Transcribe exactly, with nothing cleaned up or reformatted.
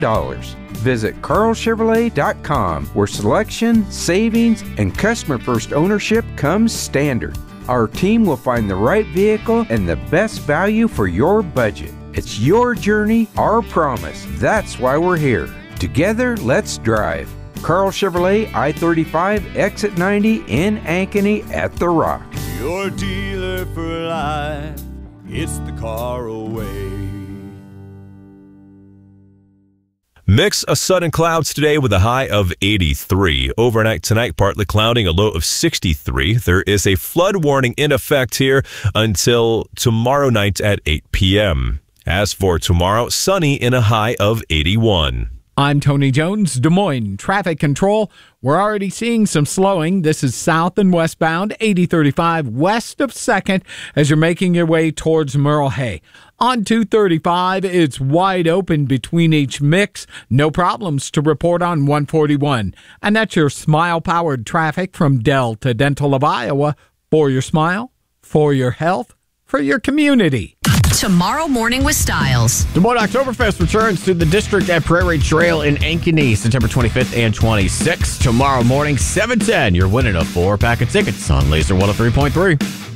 dollars. Visit Carl Chevrolet dot com, where selection, savings, and customer-first ownership comes standard. Our team will find the right vehicle and the best value for your budget. It's your journey, our promise. That's why we're here. Together, let's drive. Carl Chevrolet, I thirty-five, exit ninety in Ankeny at The Rock. Your dealer for life, it's the Carl way. Mix of sun and clouds today with a high of eighty-three. Overnight tonight, partly clouding, a low of sixty-three. There is a flood warning in effect here until tomorrow night at eight p.m. As for tomorrow, sunny in a high of eighty-one. I'm Tony Jones, Des Moines Traffic Control. We're already seeing some slowing. This is south and westbound, eighty thirty-five west of second as you're making your way towards Merle Hay. On two thirty-five, it's wide open between each mix. No problems to report on one forty-one. And that's your Smile-powered traffic from Dell to Dental of Iowa. For your smile, for your health, for your community. Tomorrow Morning with Styles. Des Moines Oktoberfest returns to the district at Prairie Trail in Ankeny, September twenty-fifth and twenty-sixth. Tomorrow morning, seven ten, you're winning a four-pack of tickets on Laser one oh three point three.